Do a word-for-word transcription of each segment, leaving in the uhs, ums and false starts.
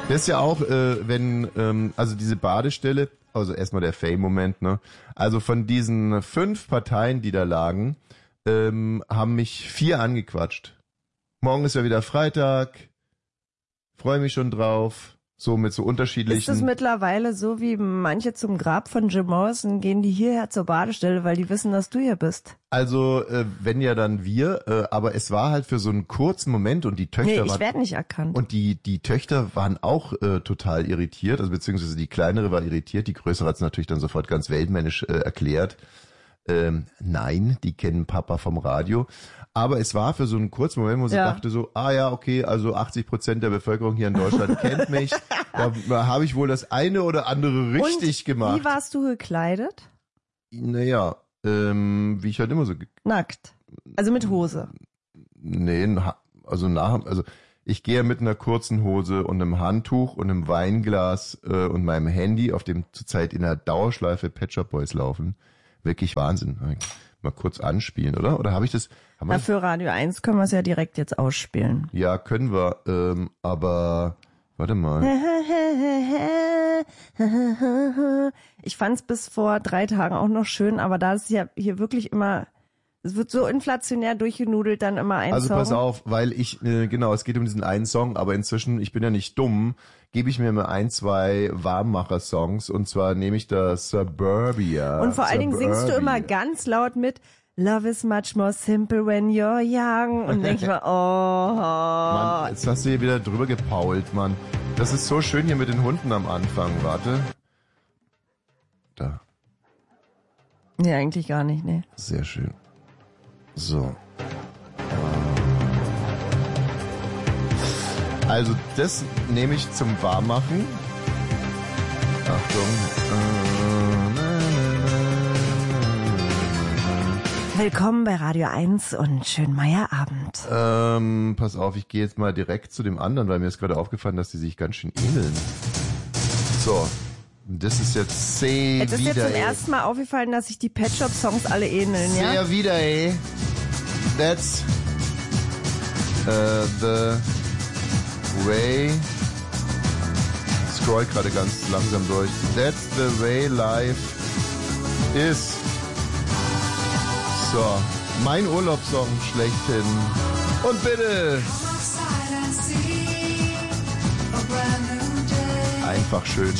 Das ist ja auch, äh, wenn, ähm, also diese Badestelle, also erstmal der Fame-Moment, ne? Also von diesen fünf Parteien, die da lagen, ähm, haben mich vier angequatscht. Morgen ist ja wieder Freitag, freue mich schon drauf. So mit so unterschiedlichen... Ist es mittlerweile so, wie manche zum Grab von Jim Morrison gehen die hierher zur Badestelle, weil die wissen, dass du hier bist? Also, äh, wenn ja dann wir, äh, aber es war halt für so einen kurzen Moment und die Töchter Nee, ich waren... werde nicht erkannt. Und die die Töchter waren auch äh, total irritiert, also beziehungsweise die kleinere war irritiert, die größere hat es natürlich dann sofort ganz weltmännisch äh, erklärt. Ähm, nein, die kennen Papa vom Radio. Aber es war für so einen kurzen Moment, wo sie Ja. dachte so, ah ja, okay, also achtzig Prozent der Bevölkerung hier in Deutschland kennt mich. Da, da habe ich wohl das eine oder andere richtig Und gemacht. Wie warst du gekleidet? Naja, ähm, wie ich halt immer so... ge- Nackt. Also mit Hose. Nee, na- also nach, also ich gehe mit einer kurzen Hose und einem Handtuch und einem Weinglas äh, und meinem Handy, auf dem zurzeit in der Dauerschleife Pet Shop Boys laufen. Wirklich Wahnsinn. Mal kurz anspielen, oder? Oder habe ich das? Haben wir Na, das? für Radio eins können wir es ja direkt jetzt ausspielen. Ja, können wir. Ähm, aber warte mal. Ich fand es bis vor drei Tagen auch noch schön, aber da ist ja hier wirklich immer, es wird so inflationär durchgenudelt, dann immer ein Also Song. pass auf, weil ich, äh, genau, es geht um diesen einen Song, aber inzwischen, ich bin ja nicht dumm, gebe ich mir mal ein, zwei Warmmacher-Songs und zwar nehme ich das Suburbia. Und vor allen Dingen singst du immer Suburbia. ganz laut mit Love is much more simple when you're young. Und denk ich mal, oh. Mann, jetzt hast du hier wieder drüber gepault, Mann. Das ist so schön hier mit den Hunden am Anfang. Warte. Da. Nee, eigentlich gar nicht, nee. Sehr schön. So. Also das nehme ich zum Warmmachen. Achtung. Willkommen bei Radio eins und schönen Meierabend. Ähm, pass auf, ich gehe jetzt mal direkt zu dem anderen, weil mir ist gerade aufgefallen, dass die sich ganz schön ähneln. So. Das ist jetzt sehr Es ist wieder, jetzt zum ey. ersten Mal aufgefallen, dass sich die Pet Shop Songs alle ähneln, ja? Sehr wieder, ey. That's uh, the way. Scroll gerade ganz langsam durch. That's the way life is. So, mein Urlaubssong schlechthin. Und bitte. Einfach schön.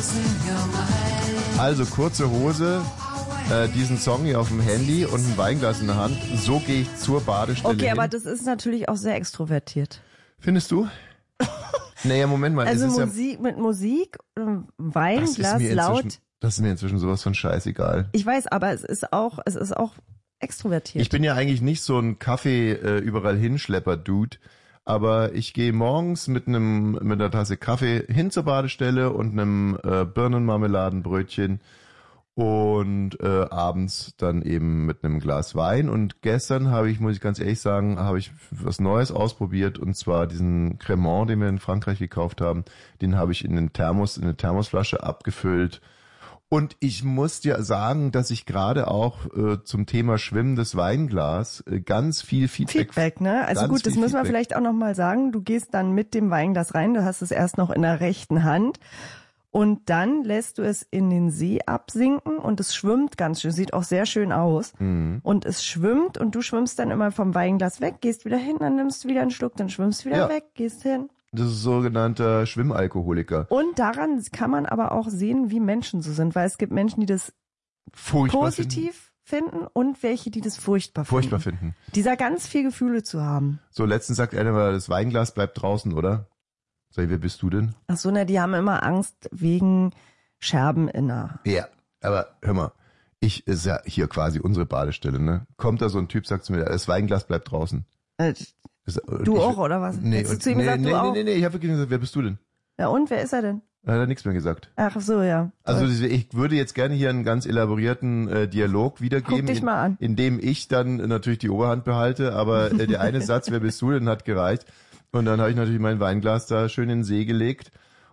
Also kurze Hose, äh, diesen Song hier auf dem Handy und ein Weinglas in der Hand. So gehe ich zur Badestelle Okay, hin. aber das ist natürlich auch sehr extrovertiert. Findest du? Naja, Moment mal. Also es ist Musik mit Musik, ähm, ja, das Weinglas, ist mir laut. inzwischen, das ist mir inzwischen sowas von scheißegal. Ich weiß, aber es ist auch, es ist auch extrovertiert. Ich bin ja eigentlich nicht so ein Kaffee äh, überall hinschlepper-Dude, aber ich gehe morgens mit einem mit einer Tasse Kaffee hin zur Badestelle und einem äh, Birnenmarmeladenbrötchen und äh, abends dann eben mit einem Glas Wein. Und gestern habe ich, muss ich ganz ehrlich sagen, habe ich was Neues ausprobiert und zwar diesen Cremant, den wir in Frankreich gekauft haben, den habe ich in den Thermos, in eine Thermosflasche abgefüllt. Und ich muss dir sagen, dass ich gerade auch äh, zum Thema schwimmendes Weinglas äh, ganz viel Feedback... Feedback, ne? Also ganz gut, das viel müssen wir Feedback. vielleicht auch nochmal sagen. Du gehst dann mit dem Weinglas rein, du hast es erst noch in der rechten Hand und dann lässt du es in den See absinken und es schwimmt ganz schön, sieht auch sehr schön aus. Mhm. Und es schwimmt und du schwimmst dann immer vom Weinglas weg, gehst wieder hin, dann nimmst du wieder einen Schluck, dann schwimmst du wieder Ja. weg, gehst hin. Das ist sogenannter Schwimmalkoholiker. Und daran kann man aber auch sehen, wie Menschen so sind, weil es gibt Menschen, die das Furchtbar positiv finden und welche, die das furchtbar finden. Furchtbar finden. Dieser ganz viel Gefühle zu haben. So, letztens sagt einer mal, das Weinglas bleibt draußen, oder? Sag ich, wer bist du denn? Ach so, na, die haben immer Angst wegen Scherben in der... Ja, aber hör mal, ich ist ja hier quasi unsere Badestelle, ne? Kommt da so ein Typ, sagt zu mir, das Weinglas bleibt draußen. Äh, Das, Du ich, auch, oder was? Nee, Hättest du und, zu ihm nee, gesagt, nee, du nee, auch? nee, nee, ich habe wirklich gesagt, wer bist du denn? Ja und, wer ist er denn? Er hat er nichts mehr gesagt. Ach so, ja. Also ich würde jetzt gerne hier einen ganz elaborierten äh, Dialog wiedergeben, Guck dich mal an. In, in dem ich dann natürlich die Oberhand behalte, aber äh, der eine Satz, wer bist du denn, hat gereicht. Und dann habe ich natürlich mein Weinglas da schön in den See gelegt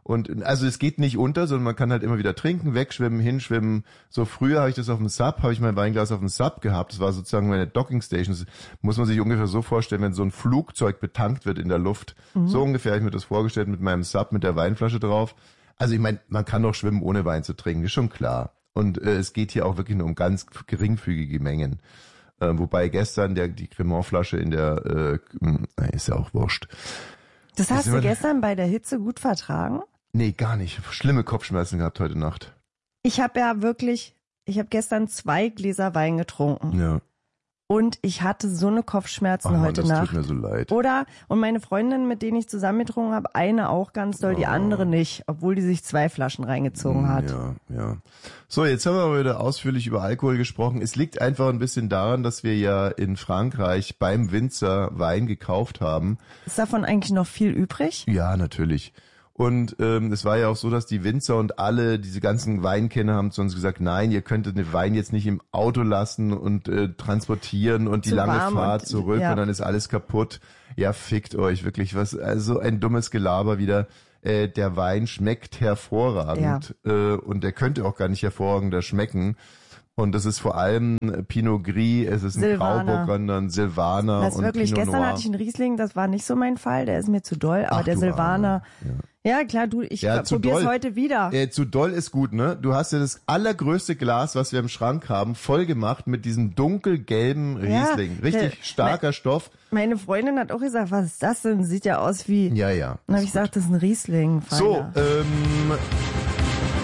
Und also es geht nicht unter, sondern man kann halt immer wieder trinken, wegschwimmen, hinschwimmen. So früher habe ich das auf dem Sub, habe ich mein Weinglas auf dem Sub gehabt. Das war sozusagen meine Dockingstation. Das muss man sich ungefähr so vorstellen, wenn so ein Flugzeug betankt wird in der Luft. Mhm. So ungefähr habe ich mir das vorgestellt mit meinem Sub, mit der Weinflasche drauf. Also ich meine, man kann doch schwimmen, ohne Wein zu trinken, ist schon klar. Und äh, es geht hier auch wirklich nur um ganz geringfügige Mengen. Äh, wobei gestern der die Cremant-Flasche in der, äh, ist ja auch wurscht. Das hast du gestern bei der Hitze gut vertragen? Nee, gar nicht. Schlimme Kopfschmerzen gehabt heute Nacht. Ich habe ja wirklich, ich habe gestern zwei Gläser Wein getrunken. Ja. Und ich hatte so eine Kopfschmerzen Ach Mann, heute das Nacht. Tut mir so leid. Oder, und meine Freundin, mit denen ich zusammen getrunken habe, eine auch ganz doll, die Oh. andere nicht, obwohl die sich zwei Flaschen reingezogen hat. Ja, ja. So, jetzt haben wir aber wieder ausführlich über Alkohol gesprochen. Es liegt einfach ein bisschen daran, dass wir ja in Frankreich beim Winzer Wein gekauft haben. Ist davon eigentlich noch viel übrig? Ja, natürlich. Und ähm, es war ja auch so, dass die Winzer und alle, diese ganzen Weinkenner haben zu uns gesagt, nein, ihr könntet den Wein jetzt nicht im Auto lassen und äh, transportieren und die Zu lange warm Fahrt und- zurück ja. und dann ist alles kaputt. Ja, fickt euch wirklich was. Also ein dummes Gelaber wieder. Äh, der Wein schmeckt hervorragend äh, und der könnte auch gar nicht hervorragender schmecken. Und das ist vor allem Pinot Gris, es ist ein Silvaner. Grauburgunder, ein Silvaner Das ist und wirklich, Pinot gestern Noir. hatte ich einen Riesling, das war nicht so mein Fall, der ist mir zu doll, aber Ach, der du Silvaner, Arme. ja. klar, du, ich Ja, zu probier's doll. heute wieder. Äh, zu doll ist gut, ne? Du hast ja das allergrößte Glas, was wir im Schrank haben, voll gemacht mit diesem dunkelgelben Ja, Riesling. Richtig der- starker Stoff. Meine Freundin hat auch gesagt, was ist das denn? Sieht ja aus wie, Ja, ja. dann habe ist ich gesagt, das ist ein Riesling. gut. So, Feiner. ähm,